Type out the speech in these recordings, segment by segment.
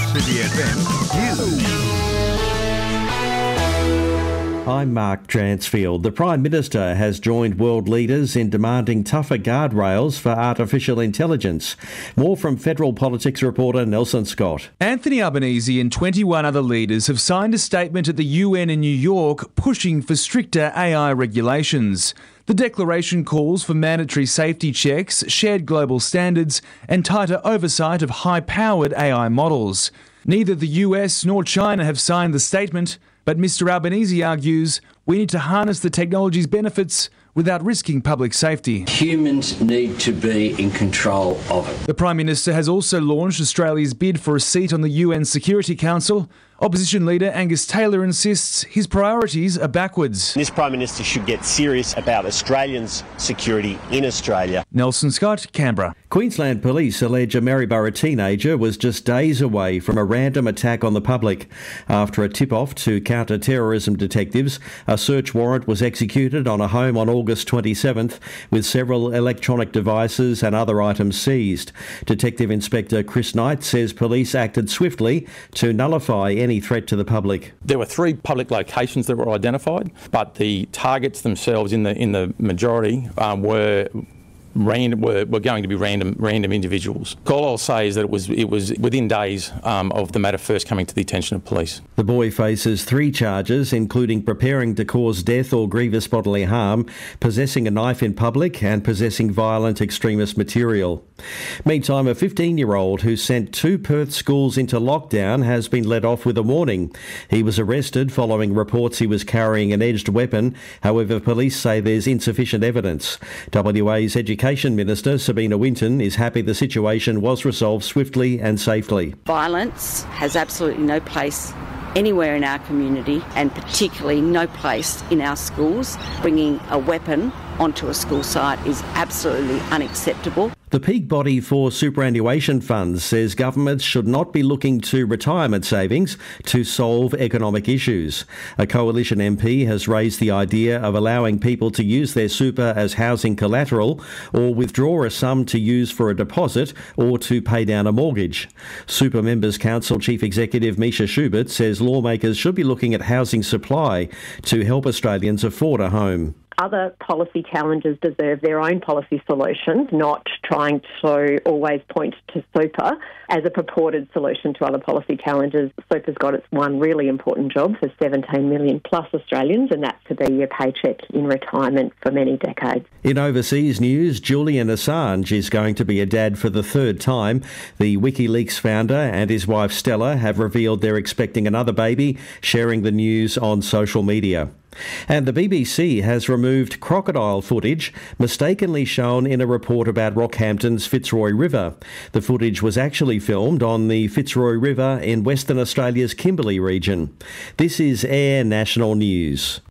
City FM News. I'm Mark Dransfield. The Prime Minister has joined world leaders in demanding tougher guardrails for artificial intelligence. More from Federal Politics reporter Nelson Scott. Anthony Albanese and 21 other leaders have signed a statement at the UN in New York pushing for stricter AI regulations. The declaration calls for mandatory safety checks, shared global standards, and tighter oversight of high-powered AI models. Neither the US nor China have signed the statement, but Mr Albanese argues we need to harness the technology's benefits without risking public safety. Humans need to be in control of it. The Prime Minister has also launched Australia's bid for a seat on the UN Security Council. Opposition leader Angus Taylor insists his priorities are backwards. This Prime Minister should get serious about Australians' security in Australia. Nelson Scott, Canberra. Queensland police allege a Maryborough teenager was just days away from a random attack on the public. After a tip-off to counter-terrorism detectives, a search warrant was executed on a home on August 27th with several electronic devices and other items seized. Detective Inspector Chris Knight says police acted swiftly to nullify any threat to the public. There were 3 public locations that were identified, but the targets themselves in the majority were going to be random individuals. All I'll say is that it was within days of the matter first coming to the attention of police. The boy faces 3 charges, including preparing to cause death or grievous bodily harm, possessing a knife in public and possessing violent extremist material. Meantime, a 15-year-old who sent 2 Perth schools into lockdown has been let off with a warning. He was arrested following reports he was carrying an edged weapon. However, police say there's insufficient evidence. WA's Education Minister Sabina Winton is happy the situation was resolved swiftly and safely. Violence has absolutely no place anywhere in our community, and particularly no place in our schools. Bringing a weapon onto a school site is absolutely unacceptable. The peak body for superannuation funds says governments should not be looking to retirement savings to solve economic issues. A coalition MP has raised the idea of allowing people to use their super as housing collateral or withdraw a sum to use for a deposit or to pay down a mortgage. Super Members Council Chief Executive Misha Schubert says lawmakers should be looking at housing supply to help Australians afford a home. Other policy challenges deserve their own policy solutions, not trying to always point to super as a purported solution to other policy challenges. Super's got its one really important job for 17 million plus Australians, and that's to be your paycheck in retirement for many decades. In overseas news, Julian Assange is going to be a dad for the 3rd time. The WikiLeaks founder and his wife Stella have revealed they're expecting another baby, sharing the news on social media. And the BBC has removed crocodile footage mistakenly shown in a report about Rockhampton's Fitzroy River. The footage was actually filmed on the Fitzroy River in Western Australia's Kimberley region. This is Air National News.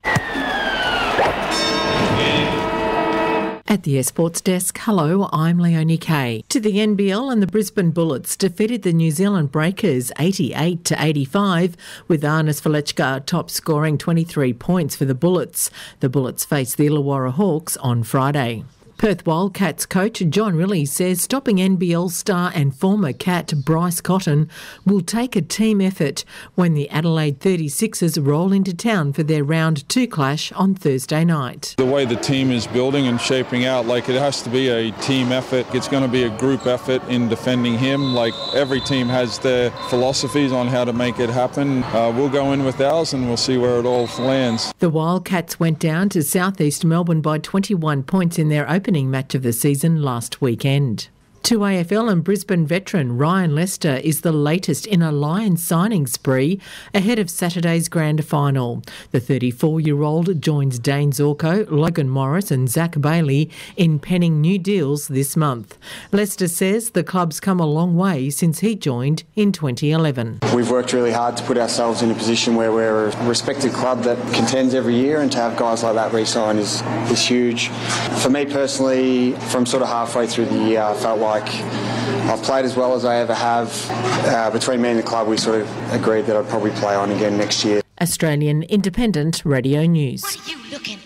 At the Sports Desk, hello, I'm Leonie Kay. To the NBL, and the Brisbane Bullets defeated the New Zealand Breakers 88-85, with Arnis Velechka top scoring 23 points for the Bullets. The Bullets face the Illawarra Hawks on Friday. Perth Wildcats coach John Rillie says stopping NBL star and former Cat Bryce Cotton will take a team effort when the Adelaide 36ers roll into town for their round 2 clash on Thursday night. The way the team is building and shaping out, it has to be a team effort. It's going to be a group effort in defending him. Every team has their philosophies on how to make it happen. We'll go in with ours and we'll see where it all lands. The Wildcats went down to Southeast Melbourne by 21 points in their opening match of the season last weekend. To AFL, and Brisbane veteran Ryan Lester is the latest in a Lions signing spree ahead of Saturday's grand final. The 34-year-old joins Dane Zorko, Logan Morris and Zach Bailey in penning new deals this month. Lester says the club's come a long way since he joined in 2011. We've worked really hard to put ourselves in a position where we're a respected club that contends every year, and to have guys like that re-sign is huge. For me personally, from sort of halfway through the year, I felt like I've played as well as I ever have. Between me and the club, we sort of agreed that I'd probably play on again next year. Australian Independent Radio News. What are you looking